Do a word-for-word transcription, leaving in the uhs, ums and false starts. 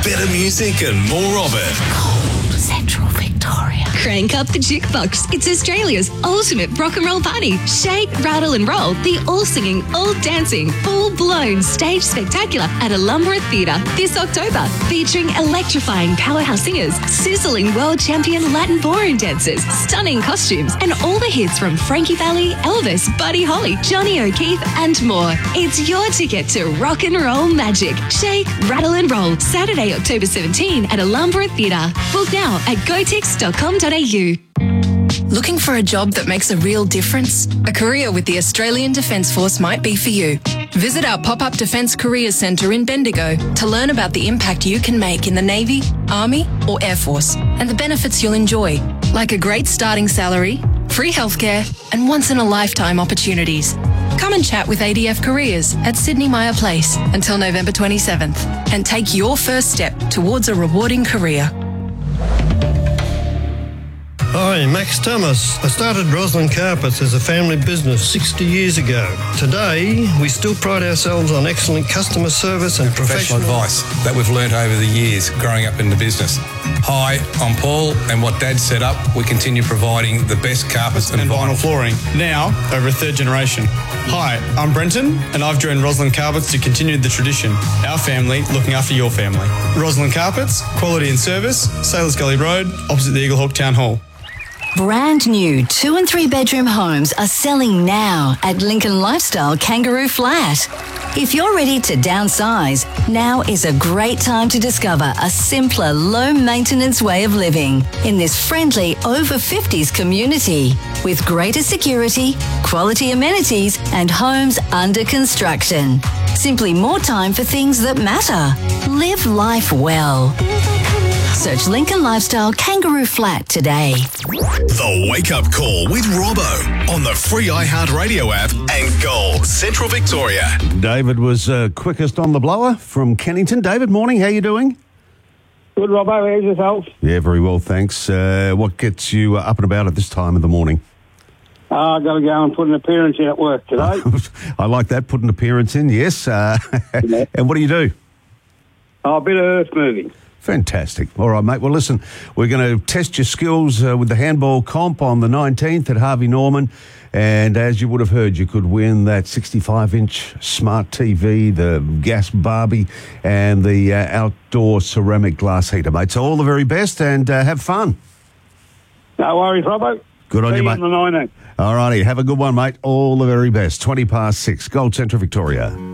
Better music and more of it. Central Victoria. Crank up the jukebox. It's Australia's ultimate rock and roll party. Shake, rattle and roll. The all-singing, all-dancing, full-blown stage spectacular at Alumbra Theatre this October. Featuring electrifying powerhouse singers, sizzling world champion Latin ballroom dancers, stunning costumes, and all the hits from Frankie Valli, Elvis, Buddy Holly, Johnny O'Keefe, and more. It's your ticket to rock and roll magic. Shake, rattle and roll. Saturday, October seventeenth at Alumbra Theatre. Book now at gotix dot com dot a u. Looking for a job that makes a real difference? A career with the Australian Defence Force might be for you. Visit our pop-up Defence Careers Centre in Bendigo to learn about the impact you can make in the Navy, Army or Air Force and the benefits you'll enjoy, like a great starting salary, free healthcare and once-in-a-lifetime opportunities. Come and chat with A D F Careers at Sydney Myer Place until November twenty-seventh and take your first step towards a rewarding career. Hi, Max Thomas. I started Roslyn Carpets as a family business sixty years ago. Today, we still pride ourselves on excellent customer service and professional, professional advice that we've learnt over the years growing up in the business. Hi, I'm Paul, and what Dad set up, we continue providing the best carpets and, and vinyl flooring, now over a third generation. Hi, I'm Brenton, and I've joined Roslyn Carpets to continue the tradition. Our family looking after your family. Roslyn Carpets, quality and service, Sailors Gully Road, opposite the Eaglehawk Town Hall. Brand new two and three bedroom homes are selling now at Lincoln Lifestyle Kangaroo Flat. If you're ready to downsize, now is a great time to discover a simpler, low-maintenance way of living in this friendly over fifties community with greater security, quality amenities and homes under construction. Simply more time for things that matter. Live life well. Search Lincoln Lifestyle Kangaroo Flat today. The Wake Up Call with Robbo on the free iHeartRadio app and Gold Central Victoria. David was uh, quickest on the blower from Kennington. David, morning. How you doing? Good, Robbo. How's yourself? Yeah, very well, thanks. Uh, what gets you up and about at this time of the morning? Uh, I've got to go and put an appearance in at work today. I like that, put an appearance in, yes. Uh, yeah. And what do you do? Oh, a bit of earth moving. Fantastic. All right, mate. Well, listen, we're going to test your skills uh, with the handball comp on the nineteenth at Harvey Norman. And as you would have heard, you could win that sixty-five inch smart T V, the gas Barbie, and the uh, outdoor ceramic glass heater, mate. So all the very best and uh, have fun. No worries, Robbo. Good on See you, you mate. on the nineteenth. All righty. Have a good one, mate. All the very best. twenty past six. Gold Central Victoria.